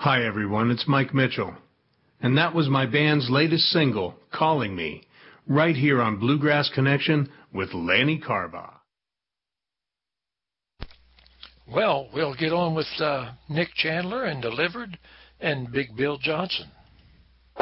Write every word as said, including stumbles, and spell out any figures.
Hi, everyone. It's Mike Mitchell. And that was my band's latest single, Calling Me, right here on Bluegrass Connection with Lanny Carbaugh. Well, we'll get on with uh, Nick Chandler and Delivered and Big Bill Johnson.